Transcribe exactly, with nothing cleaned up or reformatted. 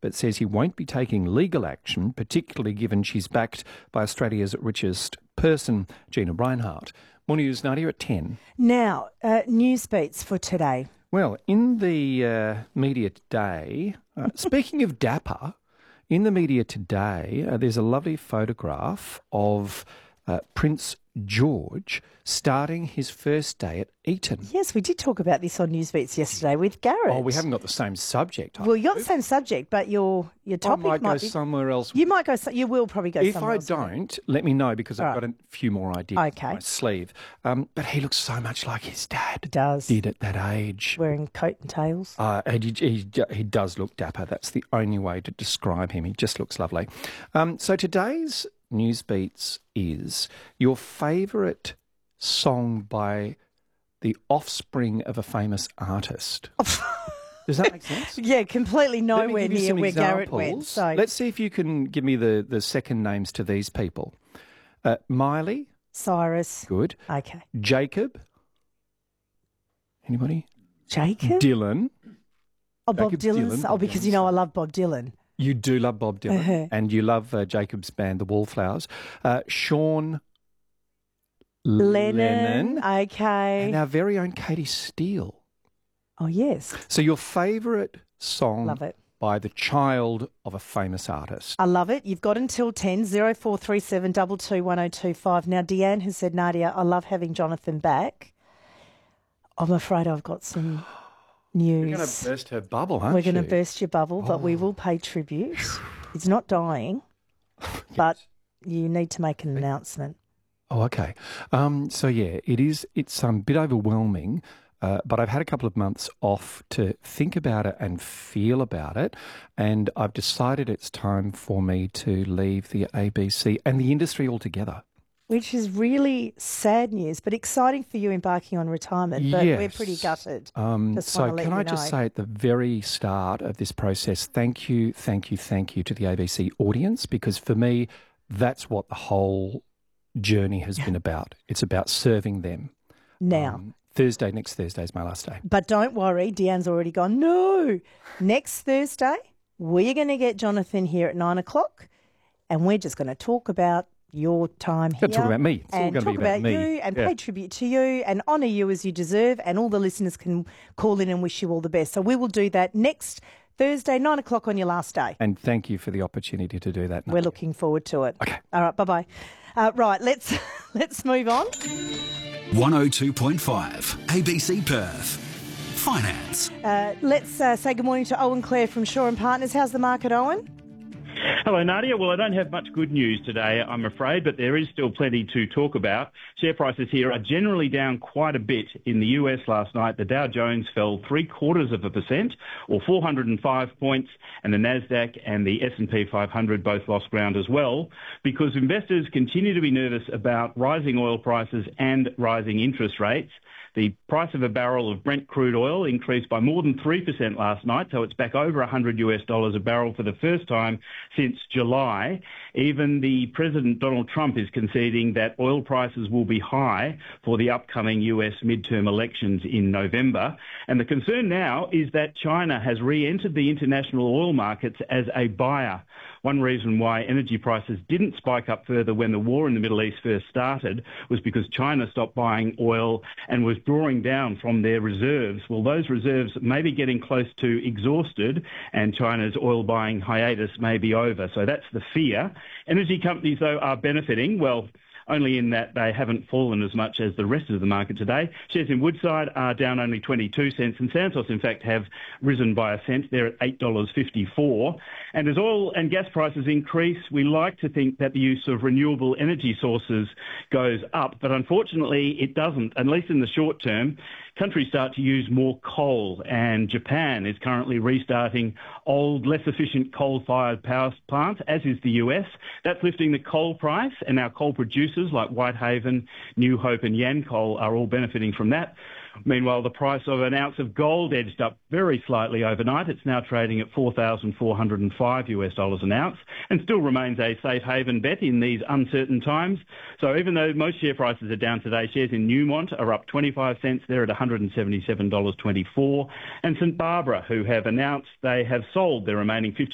but says he won't be taking legal action, particularly given she's backed by Australia's richest person, Gina Rinehart. More news, Nadia, at ten. Now, uh, news beats for today. Well, in the uh, media today, uh, speaking of dapper, in the media today, uh, there's a lovely photograph of uh, Prince George starting his first day at Eton. Yes, we did talk about this on Newsbeats yesterday with Garrett. Oh, we haven't got the same subject. I Well, you're the same subject, but your your topic I might, might go be... somewhere else. You might go... You will probably go If somewhere I else. don't, let me know, because I've All got a few more ideas Okay. on my sleeve. Um, but he looks so much like his dad He does. did at that age. Wearing coat and tails. Uh, he, he, he does look dapper. That's the only way to describe him. He just looks lovely. Um, so today's News Beats is your favourite song by the offspring of a famous artist. Does that make sense? Yeah, completely Let me nowhere give you near some where Garrett went. examples. So Let's see if you can give me the, the second names to these people. Uh, Miley. Cyrus. Good. Okay. Jacob. Anybody? Jacob? Dylan. oh, Bob Jacob Dylan. Dylan, Oh, Bob because Dylan's you know I son. love Bob Dylan. You do love Bob Dylan. Uh-huh. And you love uh, Jacob's band, The Wallflowers. Uh, Sean Lennon. Lennon. Okay. And our very own Katie Steele. Oh, yes. So your favourite song Love it. by the child of a famous artist. I love it. You've got until ten, oh four three seven two two one oh two five. Now, Deanne has said, Nadia, I love having Jonathan back. I'm afraid I've got some news. You're going to burst her bubble, aren't We're you? going to burst your bubble, but we will pay tribute. He's not dying, but you need to make an announcement. Oh, okay. Um, so, yeah, it is, it's um, a bit overwhelming, uh, but I've had a couple of months off to think about it and feel about it, and I've decided it's time for me to leave the A B C and the industry altogether. Which is really sad news, but exciting for you embarking on retirement. But Yes. we're pretty gutted. Um, Just so wanna let can you I just know. say at the very start of this process, thank you, thank you, thank you to the A B C audience, because for me, that's what the whole journey has been about. It's about serving them. Now, Um, Thursday, next Thursday is my last day. but don't worry, Deanne's already gone, no. Next Thursday, we're going to get Jonathan here at nine o'clock, and we're just going to talk about your time here. Gonna talk about me. It's all and gonna be talk about me. you and Yeah. pay tribute to you and honour you as you deserve, and all the listeners can call in and wish you all the best. So we will do that next Thursday, nine o'clock on your last day. And thank you for the opportunity to do that. We're looking forward to it. Okay. All right, bye-bye. Uh, right, let's let's move on. one oh two point five A B C Perth. Finance. Uh, let's uh, say good morning to Owen Clare from Shaw and Partners. How's the market, Owen? Hello, Nadia. Well, I don't have much good news today, I'm afraid, but there is still plenty to talk about. Share prices here are generally down quite a bit. In the U S last night, the Dow Jones fell three quarters of a percent, or four hundred five points, and the Nasdaq and the S and P five hundred both lost ground as well, because investors continue to be nervous about rising oil prices and rising interest rates. The price of a barrel of Brent crude oil increased by more than three percent last night, so it's back over one hundred US dollars a barrel for the first time since July. Even the President Donald Trump is conceding that oil prices will be high for the upcoming U S midterm elections in November. And the concern now is that China has re-entered the international oil markets as a buyer. One reason why energy prices didn't spike up further when the war in the Middle East first started was because China stopped buying oil and was drawing down from their reserves. Well, those reserves may be getting close to exhausted, and China's oil buying hiatus may be over. So that's the fear. Energy companies, though, are benefiting. Well, only in that they haven't fallen as much as the rest of the market today. Shares in Woodside are down only twenty-two cents, and Santos, in fact, have risen by a cent. They're at eight dollars fifty-four. And as oil and gas prices increase, we like to think that the use of renewable energy sources goes up, but unfortunately it doesn't, at least in the short term. Countries start to use more coal, and Japan is currently restarting old, less efficient coal-fired power plants, as is the U S. That's lifting the coal price, and our coal producers like Whitehaven, New Hope and Yancoal are all benefiting from that. Meanwhile, the price of an ounce of gold edged up very slightly overnight. It's now trading at four thousand four hundred five US dollars an ounce, and still remains a safe haven bet in these uncertain times. So even though most share prices are down today, shares in Newmont are up twenty-five cents. They're at one hundred seventy-seven dollars twenty-four. And St Barbara, who have announced they have sold their remaining fifty